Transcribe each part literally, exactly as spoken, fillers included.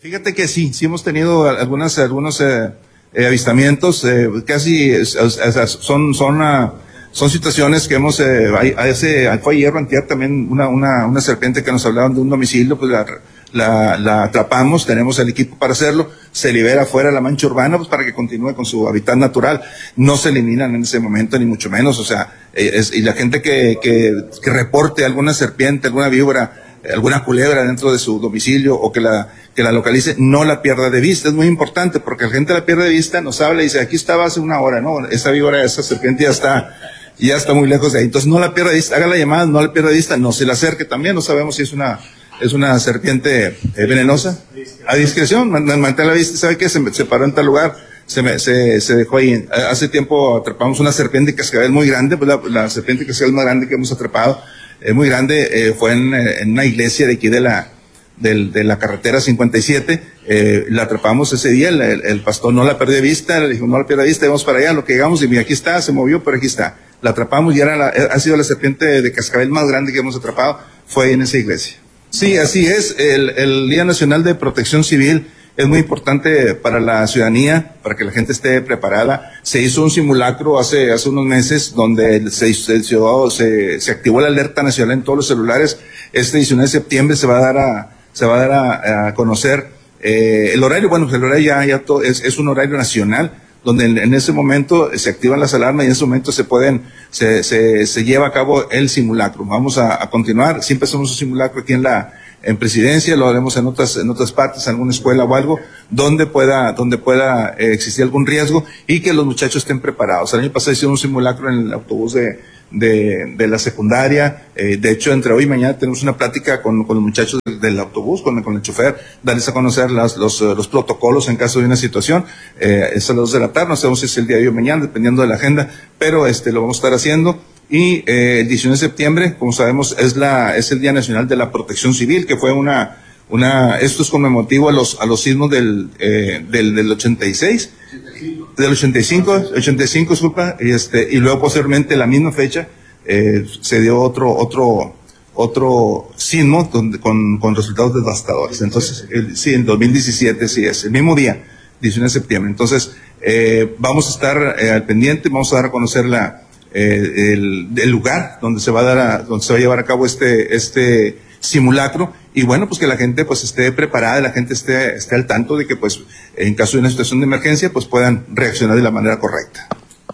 Fíjate que sí, sí hemos tenido algunas, algunos eh, eh, avistamientos, eh, casi eh, son, son, uh, son situaciones que hemos, eh, hace, fue ayer o antier también una, una, una serpiente que nos hablaban de un domicilio, pues la, la, la atrapamos, tenemos el equipo para hacerlo, se libera fuera la mancha urbana, pues para que continúe con su hábitat natural, no se eliminan en ese momento, ni mucho menos, o sea, eh, es, y la gente que, que, que reporte alguna serpiente, alguna víbora, alguna culebra dentro de su domicilio o que la que la localice, no la pierda de vista, es muy importante porque la gente la pierde de vista, nos habla y dice, aquí estaba hace una hora, no, esa víbora, esa serpiente ya está, ya está muy lejos de ahí, entonces no la pierda de vista, haga la llamada, no la pierda de vista, no se le acerque también, no sabemos si es una, es una serpiente eh, venenosa, a discreción, mantén la vista, ¿sabe qué? Se, se paró en tal lugar, se, me, se, se dejó ahí, hace tiempo atrapamos una serpiente cascabel muy grande, pues la, la serpiente cascabel más grande que hemos atrapado, eh, muy grande, eh, fue en, en una iglesia de aquí de la, de, de la carretera cincuenta y siete, eh, la atrapamos ese día, el, el pastor no la perdió de vista, le dijo no la pierda de vista, vamos para allá, lo que llegamos y mira, aquí está, se movió, pero aquí está, la atrapamos y era la, ha sido la serpiente de cascabel más grande que hemos atrapado, fue ahí en esa iglesia. Sí, así es, el, el Día Nacional de Protección Civil es muy importante para la ciudadanía, para que la gente esté preparada. Se hizo un simulacro hace, hace unos meses donde se, se, se, se activó la alerta nacional en todos los celulares. Este diecinueve de septiembre se va a dar a, se va a dar a, a conocer eh, el horario. Bueno, el horario ya, ya to, es, es un horario nacional, donde en, en ese momento se activan las alarmas y en ese momento se pueden, se, se, se lleva a cabo el simulacro. Vamos a, a continuar. Siempre hacemos un simulacro aquí en la, en Presidencia, lo haremos en otras, en otras partes, en alguna escuela o algo, donde pueda, donde pueda eh, existir algún riesgo y que los muchachos estén preparados. El año pasado hicimos un simulacro en el autobús de, de, de la secundaria, eh, de hecho entre hoy y mañana tenemos una plática con, con los muchachos del, del autobús, con, con el chofer, darles a conocer las, los, los protocolos en caso de una situación, eh, es a las dos de la tarde, no sabemos si es el día de hoy o mañana, dependiendo de la agenda, pero este lo vamos a estar haciendo. Y eh, el diecinueve de septiembre, como sabemos, es la es el Día Nacional de la Protección Civil, que fue una una esto es conmemorativo a los a los sismos del eh, del del ochenta y seis, del ochenta y cinco, ochenta y cinco, disculpa, y este y luego posteriormente la misma fecha eh, se dio otro otro otro sismo donde con con resultados devastadores. Entonces, el, sí, en dos mil diecisiete sí es el mismo día, diecinueve de septiembre. Entonces, eh, vamos a estar eh, al pendiente, vamos a dar a conocer la Eh, el, el lugar donde se va a dar a, donde se va a llevar a cabo este este simulacro y bueno, pues que la gente pues esté preparada, la gente esté esté al tanto de que pues en caso de una situación de emergencia pues puedan reaccionar de la manera correcta.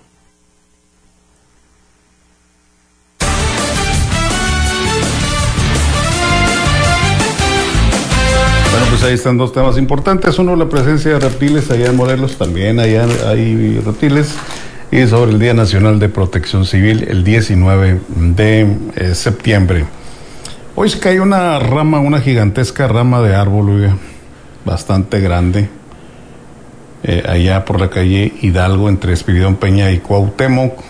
Bueno, pues ahí están dos temas importantes. Uno, la presencia de reptiles allá en Morelos, también allá hay reptiles. Y sobre el Día Nacional de Protección Civil, el diecinueve de septiembre. Hoy se cayó una rama, una gigantesca rama de árbol, oiga, bastante grande, eh, allá por la calle Hidalgo, entre Espiridón Peña y Cuauhtémoc.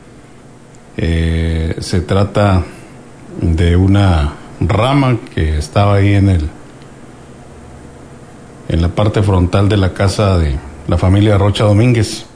Eh, se trata de una rama que estaba ahí en el, en la parte frontal de la casa de la familia Rocha Domínguez.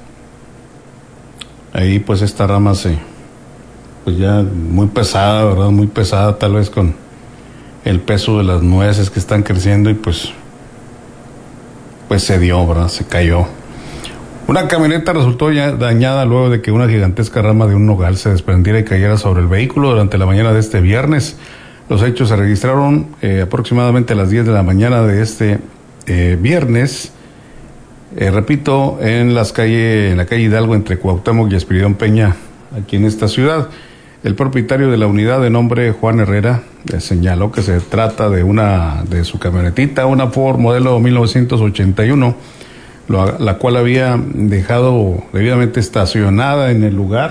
Ahí pues esta rama se, pues ya muy pesada, ¿verdad? Muy pesada, tal vez con el peso de las nueces que están creciendo y pues, pues se dio, ¿verdad? Se cayó. Una camioneta resultó ya dañada luego de que una gigantesca rama de un nogal se desprendiera y cayera sobre el vehículo durante la mañana de este viernes. Los hechos se registraron eh, aproximadamente a las diez de la mañana de este eh, viernes. Eh, repito, en las calles, en la calle Hidalgo entre Cuauhtémoc y Espiridón Peña, aquí en esta ciudad. El propietario de la unidad, de nombre Juan Herrera, eh, señaló que se trata de una de su camionetita, una Ford modelo mil novecientos ochenta y uno, lo, la cual había dejado debidamente estacionada en el lugar.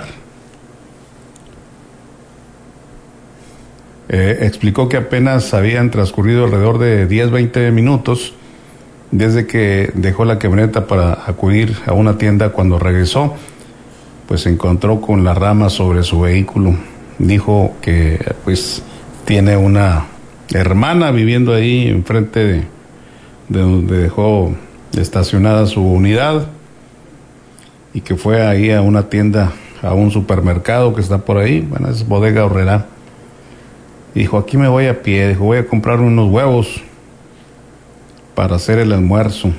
Eh, explicó que apenas habían transcurrido alrededor de diez, veinte minutos desde que dejó la camioneta para acudir a una tienda. Cuando regresó, pues se encontró con la rama sobre su vehículo. Dijo que pues tiene una hermana viviendo ahí enfrente de, de donde dejó estacionada su unidad y que fue ahí a una tienda, a un supermercado que está por ahí, bueno, es Bodega Aurrerá. Dijo, aquí me voy a pie, dijo, voy a comprar unos huevos. para hacer el almuerzo.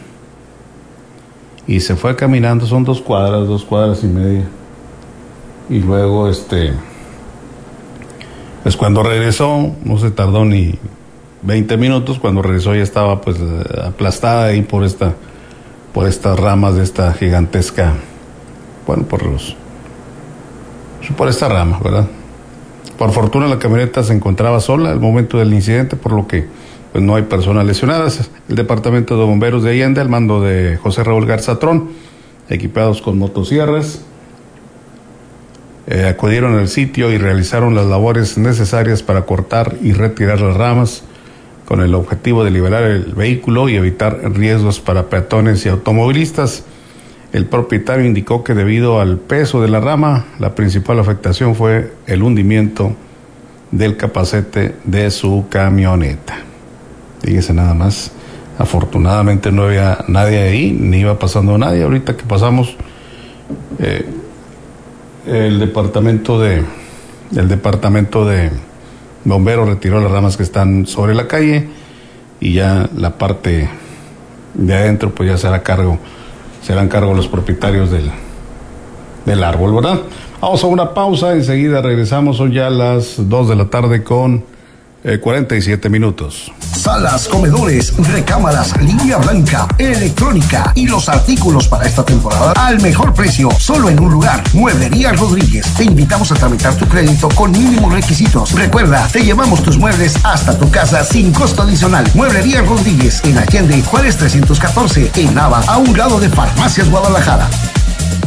Y se fue caminando, son dos cuadras, dos cuadras y media. Y luego, este, pues cuando regresó, no se tardó ni veinte minutos, cuando regresó ya estaba pues aplastada ahí por esta, por estas ramas de esta gigantesca, bueno, por los, por esta rama, ¿verdad? Por fortuna la camioneta se encontraba sola al momento del incidente, por lo que pues no hay personas lesionadas. El departamento de bomberos de Allende, al mando de José Raúl Garzatrón, equipados con motosierras, eh, acudieron al sitio y realizaron las labores necesarias para cortar y retirar las ramas, con el objetivo de liberar el vehículo y evitar riesgos para peatones y automovilistas. El propietario indicó que debido al peso de la rama, la principal afectación fue el hundimiento del capacete de su camioneta. Fíjese nada más, afortunadamente no había nadie ahí, ni iba pasando nadie. Ahorita que pasamos, eh, el departamento de el departamento de bomberos retiró las ramas que están sobre la calle y ya la parte de adentro pues ya será cargo, serán cargo los propietarios del, del árbol, ¿verdad? Vamos a una pausa, enseguida regresamos, son ya las dos de la tarde con Eh, cuarenta y siete minutos. Salas, comedores, recámaras, línea blanca, electrónica y los artículos para esta temporada al mejor precio, solo en un lugar. Mueblería Rodríguez. Te invitamos a tramitar tu crédito con mínimos requisitos. Recuerda, te llevamos tus muebles hasta tu casa sin costo adicional. Mueblería Rodríguez en Allende, Juárez trescientos catorce, en Nava, a un lado de Farmacias Guadalajara.